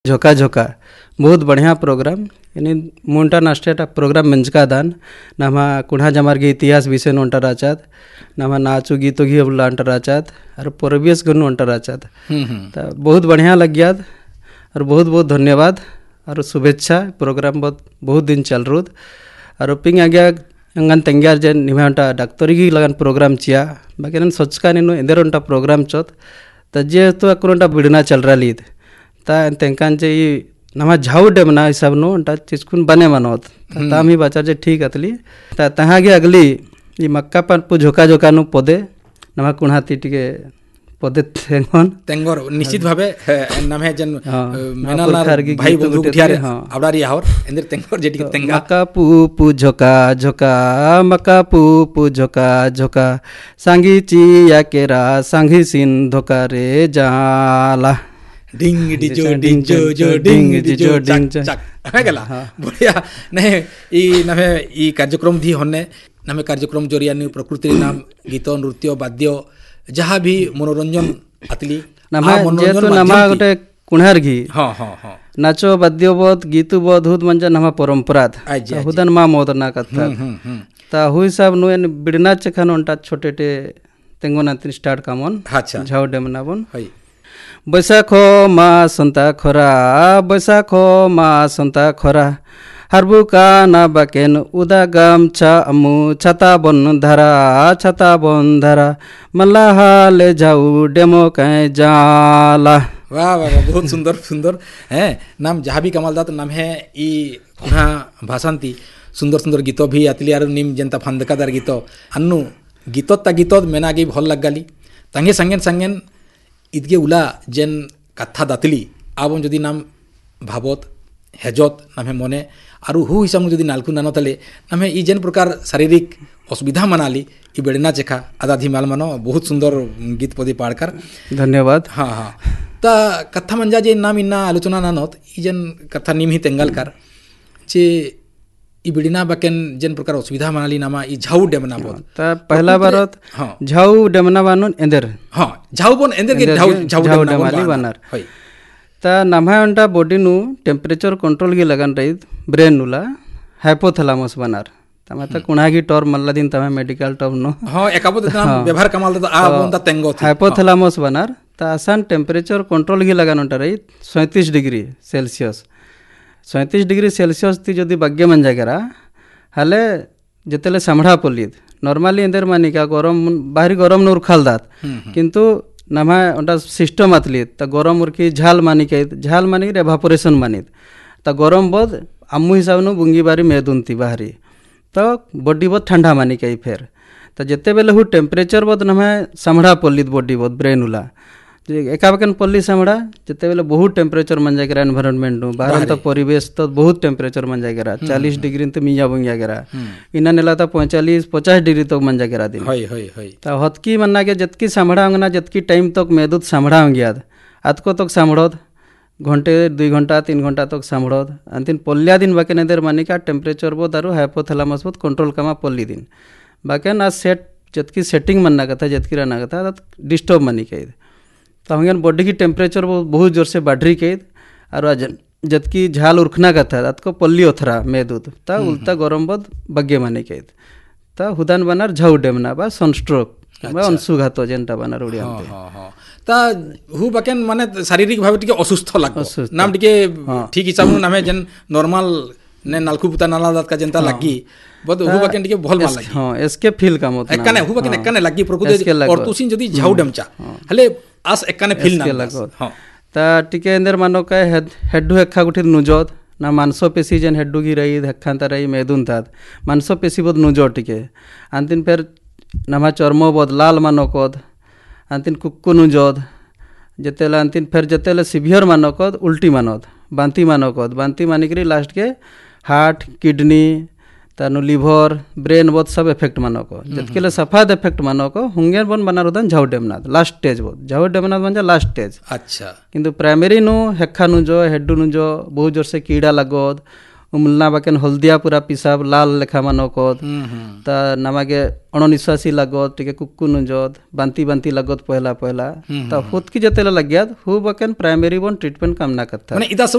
झोका झोका बहुत बढ़िया प्रोग्राम इनी मुंटा नास्टेटा प्रोग्राम मंचका दान नामा कुणा जमार गे इतिहास विषय नोंटा राचात नामा नाचू गीतो गी अबला अंटा राचात और परवेश गनु अंटा राचात तो बहुत बढ़िया लग गया और बहुत बहुत धन्यवाद और शुभेच्छा प्रोग्राम बहुत दिन चल रूद और पिंग आ गया अंगन तेंग्यार जन निमेंटा डॉक्टरी की लगन प्रोग्राम चिया बाकी नन सोचका निनो इंदर उंटा प्रोग्राम चोत तजे तो अकुरंटा बिडना चल रहा लीद ता तेंकांचे नमा झाऊ डेमना हिसाब नो अंटा चिचकुन बने मनोत ताम ही बाचार जे ठीक अतली ता तहा गे अगली ई मक्का पर पु झोका झोका नु पदे नमा कुणाती टिके पदे तेंगोर निश्चित भावे नाम है जन मेनालार भाई बंधु उठियारे आवडारी हावर इंदर तेंगोर जेटी तेंगा मक्का पु झोका झोका मक्का पु झोका झोका सांगी चिया केरा सांगी सिन धोका रे जाला डिंग डिजो डिंग जो जो डिंग डिजो डिंग चक है गला बढ़िया नहीं ई नमे ई कार्यक्रम धी होने नमे कार्यक्रम जोरिया नु प्रकृति नाम गीत नृत्य वाद्य जहाँ भी मनोरंजन अतली नमा जेतु नमा गोटे कुणार घी हां हां हां नाचो वाद्य बोध गीतु बोध हुद मंजा नमा परंपरा हुदन मा मोदना कथा ता हुई सब नु एन बिडना चखन उंटा छोटेटे तेंगोना ति स्टार्ट कामन अच्छा झाउ डेमना बन हई बैसाखो मा संता खरा बैसाखो मा संता खरा हरबुका ना बाकेन उदा गामछा अमु छता बन धरा मल्लाहा ले जाऊ डेमो कहीं जाला। वाह वाह बहुत सुंदर सुंदर है नाम जहाँ भी कमालदात नाम है ई कुणा भाषांती सुंदर सुंदर गीत भी अतली आर निम जनता फंदकादार गीत अन्नु गीत मेना गे भल लगगाली तंगे संगेन इदगे उला जेन कथा दातली आबन जदि नाम भावत हेजत नामे मने आरु हु हिसाब जदि नालकु नानो तले नामे ई जेन प्रकार शारीरिक असुविधा मनाली ई बेड़ना चेखा आधा धिमाल मानो बहुत सुंदर गीत पदी पाड़कर धन्यवाद। हाँ हाँ ता कथा मंजा जे नाम इन्ना आलोचना नानोत ई जेन कथा निम ही तेंगालकर जे ई बिड़ना बाकेन जेन प्रकार असुविधा मनाली नामा ई झाऊ डेमना बोल ता पहला बारत झाऊ डेमना बानुन एंदर हां झाऊ बोन एंदर के झाऊ डेमना बानर ता नामा अंटा बॉडी नु टेम्परेचर कंट्रोल गे लगन रही ब्रेन नुला हाइपोथैलेमस बानर तमा ता कुणागी टॉर मल्ला दिन तमा मेडिकल टॉप नो हां एकाबो नाम व्यवहार कमाल ता आ बोन ता तेंगो हाइपोथैलेमस बानर ता आसान टेम्परेचर कंट्रोल गे लगन अंटा रही 37 डिग्री सेल्सियस 37 डिग्री सेल्सियस ती जदि भाग्य मन जागरा हाले जेतेले सामढ़ा पलिद नॉर्मली इंदर मानिका गरम बाहरी गरम नूर खालदात किंतु नामा ओटा सिस्टम आतली त गरम उरकी झाल मानिक एवापोरेशन मानित त गरम बोध आमु हिसाब नु बुंगी बारी मेदुनती बाहरी तो बॉडी बोध ठंडा मानिक फेर त जेते बेले हु टेम्परेचर बोध नामा सामढ़ा पलिद बॉडी बोध ब्रेन उला एकाबकन पल्ली सामड़ा जिते बेले बहुत टेम्परेचर मन जाएगा एनवायरनमेंट नु बाहर तो परिवेश तो बहुत टेम्परेचर मन जाएगा 40 डिग्री तो मिया बंग जाएगा इना नेला तो 45-50 डिग्री तक मन जाएगा दिन तो हतकी मन्ना के जतकी सामड़ा अंगना जतकी टाइम तक मेदुत सामड़ा अंगिया आतको तक सामड़ोद घंटे 2 घंटा 3 घंटा तक सामड़ोद अंतिन पल्लिया दिन बाके नेदर मानिका टेम्परेचर बोध आरो हाइपोथैलेमस बोध कंट्रोल कमा पल्ली दिन बाके ना सेट जतकी सेटिंग मनना कथा जतकी रहना कथा डिस्टर्ब मानिका तो हंगन बॉडी की टेम्परेचर बहुत जोर से बढ़ी के और जतकी झाल उर्खना का था को पल्ली ओथरा मेदूत ता उल्टा गरम बोध बग्गे माने के ता हुदान बनार झाऊ डेमना बा सनस्ट्रोक बा अंशुघात जेनटा बनार उड़िया ता हु बकेन माने शारीरिक भाव टिके असुस्थ लागो नाम टिके ठीक हिसाब नामे जेन नॉर्मल ने नालकु पुता नाला दात का जनता लगी बद हु बकेन टिके भल मान लगी हां एसके फील काम होता एकने हु बकेन एकने लगी प्रकृति और तुसिन जदी झाऊ डेमचा हले आस एकने फील ना हां ता टिके अंदर मानो का हेडु एक्खा गुठी नुजोद ना मांसपेशी जेन हेडु गी रही हक्खांता रही मेदुन तात मांसपेशी बोद नुजो टिके अंतिन फेर नमा चर्म बोद लाल मानोकोद अंतिन कुक्कु नुजोद जेतेला अंतिन फेर जेतेला सिवियर मानोकोद उल्टी मानोद बांती मानिकरी लास्ट के हार्ट किडनी तानु लिवर ब्रेन बोध सब इफेक्ट मानको जतकेले सफाद इफेक्ट मानको हुंगेन बन बना रुदन झाऊ डेमनाद लास्ट स्टेज बोध झाऊ डेमनाद म्हणजे लास्ट स्टेज अच्छा किंतु प्राइमरी नु हेक्खा नु जो हेडु नु जो बहुत जोर से कीड़ा लगोद उमलना बाकेन हल्दिया पूरा पिसाब लाल लेखा मानकोद ता नमागे अणनिश्वासी लगोद टिके कुक्कु नु जोद बांती लगोद पहला ता हुत की जतेला लग्याद हु बाकेन प्राइमरी बोन ट्रीटमेंट काम ना करता माने इदा